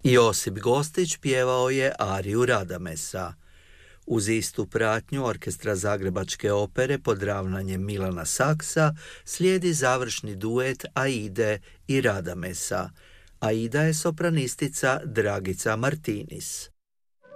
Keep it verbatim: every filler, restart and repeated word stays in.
Josip Gostić pjevao je ariju Radamesa. Uz istu pratnju Orkestra Zagrebačke opere pod ravnanjem Milana Saksa slijedi završni duet Aide i Radamesa. Aida je sopranistica Dragica Martinis.